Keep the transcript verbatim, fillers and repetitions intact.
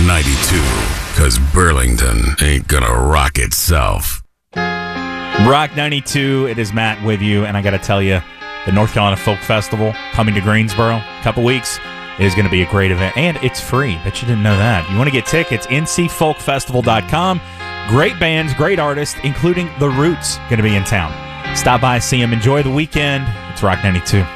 ninety-two, because Burlington ain't gonna rock itself. Rock ninety-two, it is Matt with you, and I got to tell you, the North Carolina Folk Festival coming to Greensboro in a couple weeks is going to be a great event, and it's free. Bet you didn't know that. You want to get tickets, N C folk festival dot com. Great bands, great artists, including The Roots, going to be in town. Stop by, see them, enjoy the weekend. It's Rock ninety-two.